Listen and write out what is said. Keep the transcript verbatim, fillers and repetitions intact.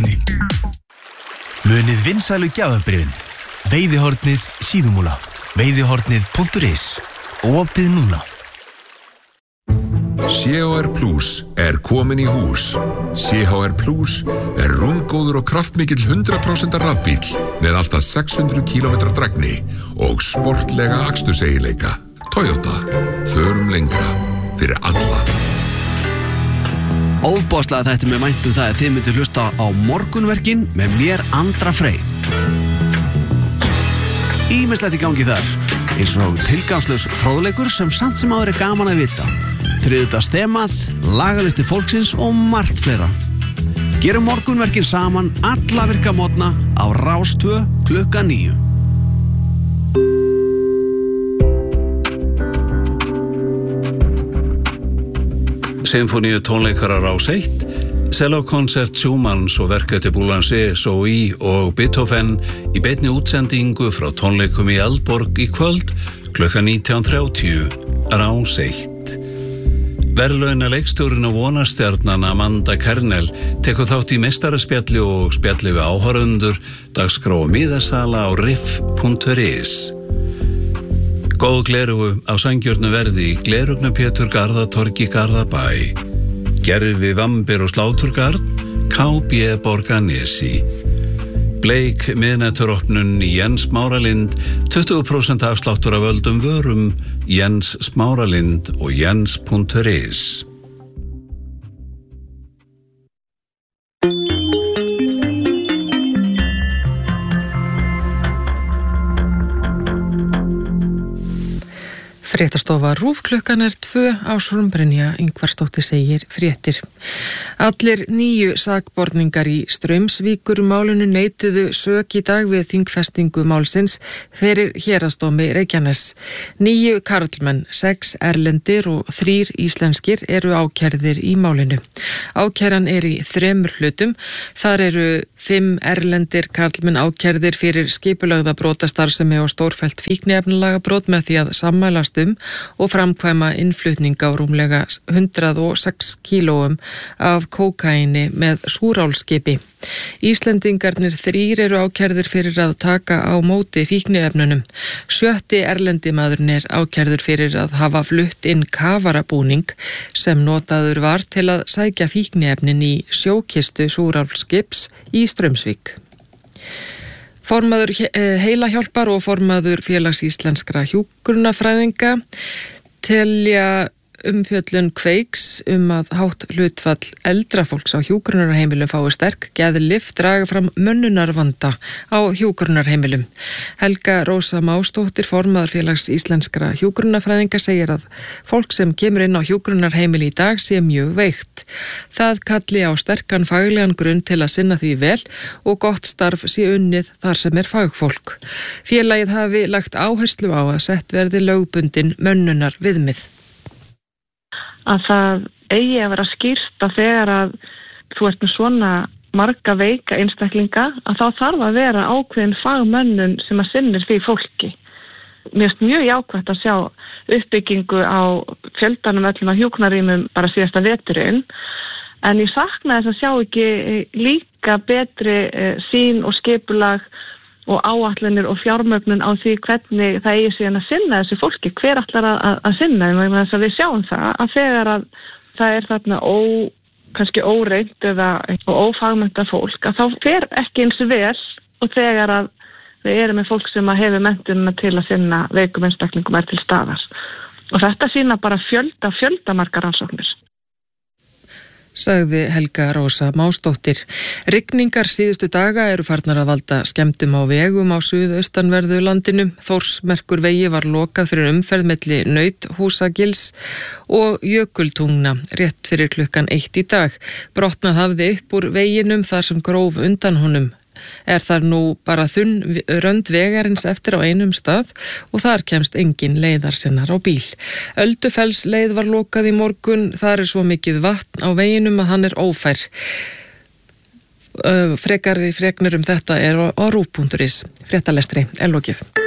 Veiðihorni. Munið vinsælu gjafabréfin. Veiðihornið Síðumúla. Veiðihornið punktur is. Opið núna. C H R Plus er komin í hús. C H R Plus er rúmgóður og kraftmikill hundrað prósent rafbíll með alltaf sex hundruð kílómetra drægni og sportlega aksturseiginleika. Toyota, förum lengra fyrir alla. Óbáslega þetta með mæntum það að þið myndu hlusta á morgunverkin með mér Andra Frey. Ýmislegt í gangi þar, eins og tilgangslaus fróðleikur sem samt sem áður er gaman að vita. Þriðjudags þemað, lagalisti fólksins og margt fleira. Gerum morgunverkin saman alla virka mótna á Rás tvö klukkan níu. Sinfoníu tónleikara Rás eitt, Sellókoncert Schumanns og verk eftir Boulanger, Sói og Beethoven í beinni útsendingu frá tónleikum í Eldborg í kvöld klukkan nítján þrjátíu, Rás eitt. Verðlauna leikstjórinn og vonarstjarnan Amanda Kernel tekur þátt í meistaraspjalli og spjalli við áhorfendur, dagskrá og miðasala á riff punktur is. Góð glerugu á sanngjörnu verði í Glerugna Pétur Garðatorgi Garðabæ. Gerfi Vambir og Sláturgarð, K B Borganesi. Bleik miðnæturopnun í Jens Smáralind, tuttugu prósent afsláttur af völdum vörum, Jens Smáralind og Jens punktur is. Fréttastofa RÚV klukkan er tvö á Brynja Ingvarsdóttir segir fréttir. Allir níu sakborningar í Straumsvíkur málinu neituðu sök í dag við þingfestingu málsins fyrir héraðsdómi Reykjanes. Níu karlmenn, sex erlendir og þrír íslenskir eru ákærðir í málinu. Ákæran er í þremur hlutum. Þar eru fimm erlendir karlmenn ákærðir fyrir skipulagða brotastarfsemi og stórfellt fíkniefnalagabrot með því að sammælast um og framkvæma innflutning á rúmlega hundrað og sex kílóum af kókaini með súrálskipi. Íslendingarnir þrír eru ákærðir fyrir að taka á móti fíkniefnunum. Sjötti erlendi maðurinn er ákærður fyrir að hafa flutt inn kafarabúning sem notaður var til að sækja fíkniefnin í sjókistu súrálskips í Straumsvík. Formaður Heilahjálpar og formaður Félags íslenskra hjúkrunarfræðinga telja umfjöllun Kveiks um að hátt hlutfall eldra fólks á hjúkrunarheimilum fái sterk geðlyf draga fram mönnunarvanda á hjúkrunarheimilum. Helga Rósa Másdóttir, formaður Félags íslenskra hjúkrunarfræðinga, segir að fólk sem kemur inn á hjúkrunarheimili í dag sé mjög veikt. Það kalli á sterkan faglegan grunn til að sinna því vel og gott starf sé unnið þar sem er fagfólk. Félagið hafi lagt áherslu á að sett verði lögbundin mönnunar viðmið. Að það eigi að vera skýrt að þegar að þú ert með svona marga veika einstaklinga að þá þarf að vera ákveðin fagmönnun sem að sinnir því fólki. Mér finnst mjög jákvætt að sjá uppbyggingu á fjöldanum öllum að hjúkrunarrýmum bara síðasta veturinn, en ég sakna þess að sjá ekki líka betri sýn og skipulag og áætlanir og fjármögnun á því hvernig það eigi síðan að sinna þessu fólki, hver ætlar að, að, að sinna þeim, vegna þess að við sjáum það að þegar að það er þarna ó, kannski óreint eða ófagmennta fólk, að þá fer ekki eins vel og þegar að við erum með fólk sem að hefur menntunina til að sinna veikum einstaklingum er til staðar. Og þetta sýna bara fjölda, fjölda margar rannsóknir. Sagði Helga Rósa Másdóttir. Rigningar síðustu daga eru farnar að valda skemmtum á vegum á suðaustanverðu landinu. Þórsmerkur vegi var lokað fyrir umferð milli Nauthúsagils og Jökultungna rétt fyrir klukkan eitt í dag. Brotnað hafði upp úr veginum þar sem gróf undan honum. Er þar nú bara þunn rönd vegarins eftir á einum stað og þar kemst engin leiðarsinnar á bíl. Öldufellsleið var lokað í morgun, þar er svo mikið vatn á veginum að hann er ófær. Frekari fregnir um þetta er á rúv punktur is. Fréttalestri er lokið.